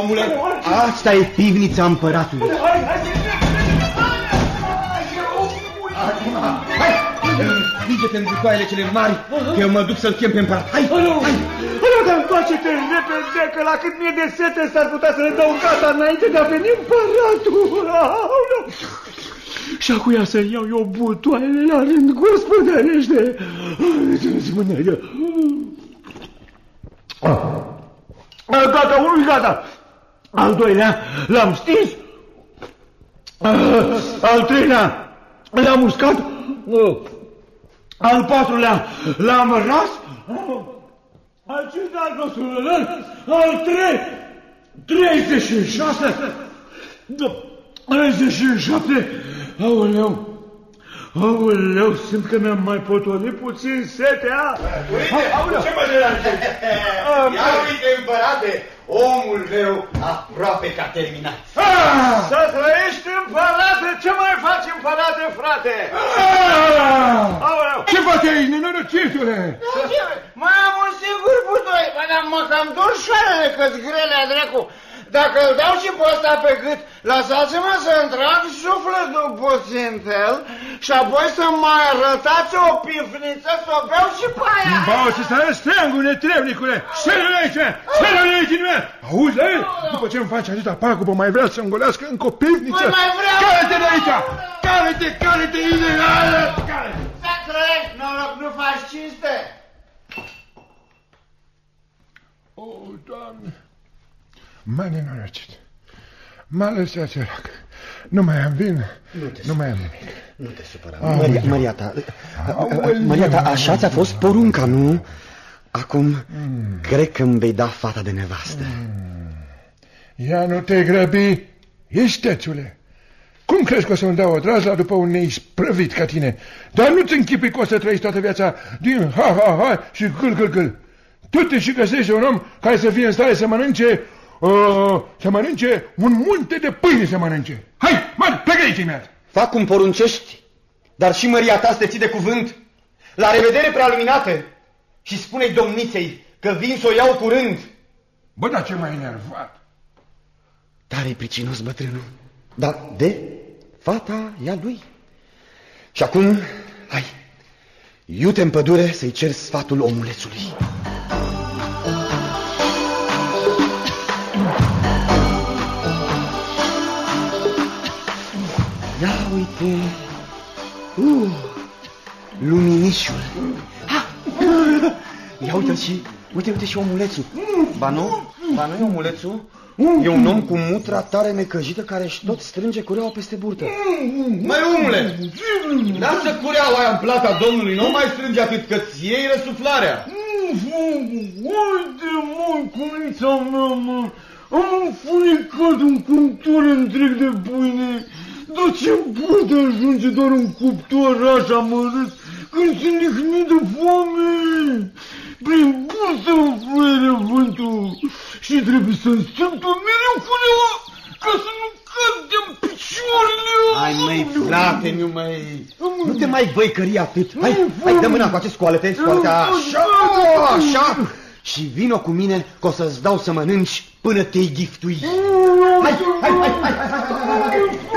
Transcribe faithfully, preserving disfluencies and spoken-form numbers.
omule. Asta e pivnița împăratului. Acum, hai! Împinge-te în butoaiele cele mari, că eu mă duc să-l chem pe împărat. Hai, hai! Hai, dar întoarce-te repede, că la cât mie de sete s-ar putea să ne dau gata înainte de a veni împăratul. Și acuia să-mi iau eu butoaiele la rând, gospodărește. Gata, unul gata. Al doilea l-am stins. Al treilea l-am uscat. Al patrulea l-am ras. Al cincilea nostru al trei, treizeci și șase, treizeci și șapte, aoleu, aoleu, simt că mi-am mai potolit puțin setea. Ce mă deranjezi? Ia uite, împărate, omul meu aproape că a terminat. Să trăiești, împărate, ce mai faci, împărate, frate? Aoleu! Ce faci aici, nenorocitule? Mai am un singur butoi, dar mă cam dor șoarele că-ți grele a dracu. Dacă îl dau și pe ăsta pe gât, lăsați-mă să-mi trag sufletul puțin fel și apoi să mai arătați o pifniță să o beau și pe aia. Bau și să arăți treangul, netrebnicule! Șeră-l aici! Șeră-l aici din mea! Auzi, ei? După ce îmi faci atâta pagubă, mai vrea să îngolească încă o pivniță? Păi mai vreau! Care-te de aici! Care-te, care-te, ilegală! Care-te! Să trăiești, noroc, nu faci cinste! O, Doamne! M-a nenorocit. M-a lăsat sărac. Nu mai am vin, nu, nu mai am nimic. Nu te supăra. Maria, Maria ta, Maria ta, așa ți-a fost porunca, nu? Acum, mm. cred că îmi vei da fata de nevastă. Mm. Ia nu te grăbi, istețule. Cum crezi că o să-mi dau o drazla după un neisprăvit ca tine? Dar nu-ți închipui că o să trăiești toată viața din ha-ha-ha și gâl-gâl-gâl. Tu te și găsești un om care să fie în stare să mănânce... Uh, să mănânce un munte de pâine să mănânce. Hai, mă, plecă aici imediat. Fac cum poruncești, dar și măria ta să te ții de cuvânt. La revedere, prealuminate. Și spune-i domniței că vin să o iau curând. Bă, dar ce m-ai enervat. Tare pricinos bătrânul. Dar de fata e a lui. Și acum, hai, iute în pădure să-i cer sfatul omulețului. Ia uite, uh, luminișul. Ha! Ia uite-l și, uite, uite și omulețul. Ba nu, ba nu e omulețul. E un om cu mutra tare necăjită care își tot strânge cureaua peste burtă. Măi, omule, lasă cureaua aia în plata domnului, nu mai strânge atât că-ți iei răsuflarea. Uite, mă, cunița mea, mă, am înfunecat un cuptor întreg de pâine. Dar ce poate ajunge doar un cuptor așa mărât când sunt lihnit de foame? Prin bursă mă fluiere vântul și trebuie să-mi strâng pe mereu cureaua ca să nu cad de-mi picioarele. Hai, măi, frate, nu mai... Nu te mai băicări atât. Hai, hai, dă mâna cu acest scoalete, scoalete, așa, așa. Și vino cu mine că o să-ți dau să mănânci până te-i ghiftui. Hai, hai, hai, hai, hai, hai, hai, hai.